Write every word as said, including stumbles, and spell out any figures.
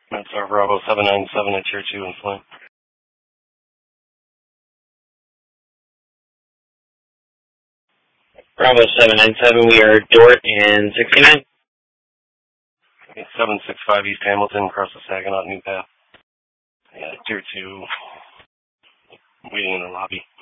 That's our Bravo seven nine seven at Tier two in Flint. Bravo seven nine seven, we are Dort and sixty-nine. seven six five East Hamilton, across the Saginaw New Path. Yeah, Tier two, waiting in the lobby.